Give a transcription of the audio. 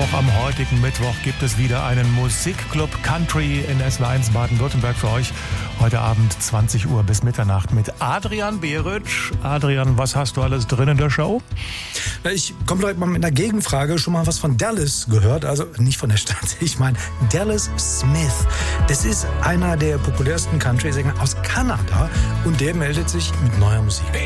Auch am heutigen Mittwoch gibt es wieder einen Musikclub Country in SW1 Baden-Württemberg für euch. Heute Abend 20 Uhr bis Mitternacht mit Adrian Beritsch. Adrian, was hast du alles drin in der Show? Ich komme direkt mal mit einer Gegenfrage. Schon mal was von Dallas gehört? Also nicht von der Stadt, ich meine Dallas Smith. Das ist einer der populärsten Country-Sänger aus Kanada und der meldet sich mit neuer Musik.